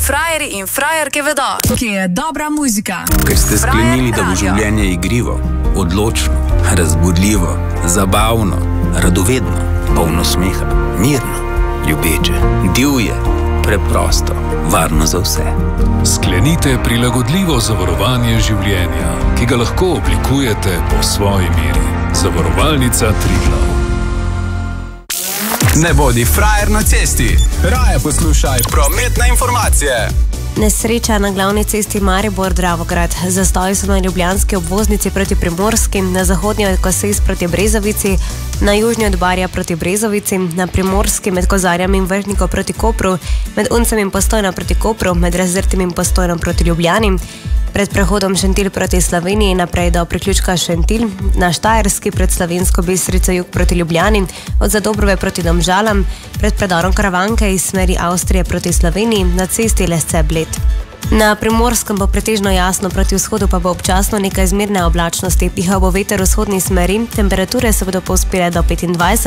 frajeri in frajerke vedo, kje je dobra muzika. Ker ste sklenili, da bo življenje igrivo, odločno, razbudljivo, zabavno, radovedno, polno smeha, mirno, ljubeče, divje, preprosto, varno za vse. Sklenite prilagodljivo zavarovanje življenja, ki ga lahko oblikujete po svoji meri. Zavarovalnica Triglav. Ne bodi frajer na cesti, raje poslušaj prometne informacije. Nesreča na glavni cesti Maribor-Dravograd. Zastoji so na ljubljanski obvoznici proti Primorski, na zahodnji od Kosis proti Brezovici, na južnji od Barja proti Brezovici, na Primorski med Kozarjem in Vrhnikom proti Kopru, med Uncem in Postojno proti Kopru, med Razrtim in Postojno proti Ljubljani, pred prehodom Šentilj proti Sloveniji naprej do priključka Šentilj, na Štajerski pred Slovensko Bistrico jug proti Ljubljani, od Zadobrove proti Domžalam, pred predorom Karavanke iz smeri Avstrije proti Sloveniji, na cesti Lesce-Bled. Na Primorskem bo pretežno jasno, proti vzhodu pa bo občasno nekaj zmerne oblačnosti, pihal bo veter vzhodni smeri, temperature se bodo povzpele do 25.